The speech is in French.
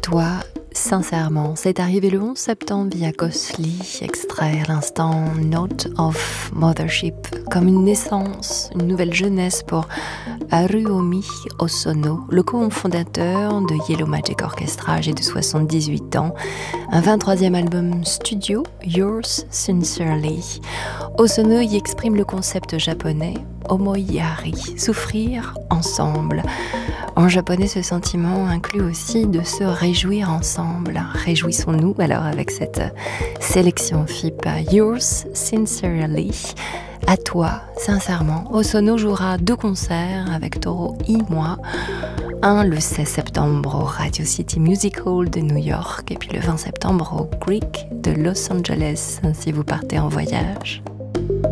toi, sincèrement, c'est arrivé le 11 septembre via Ghostly, extrait à l'instant Note of Mothership, comme une naissance, une nouvelle jeunesse pour Haruomi Hosono, le cofondateur de Yellow Magic Orchestra, âgé de 78 ans, un 23e album studio, Yours Sincerely. Hosono y exprime le concept japonais Omoiyari, souffrir ensemble. En japonais, ce sentiment inclut aussi de se réjouir ensemble. Réjouissons-nous alors avec cette sélection FIP Yours Sincerely. À toi, sincèrement. Hosono jouera 2 concerts avec Toro et moi. Un le 16 septembre au Radio City Music Hall de New York et puis le 20 septembre au Greek de Los Angeles si vous partez en voyage.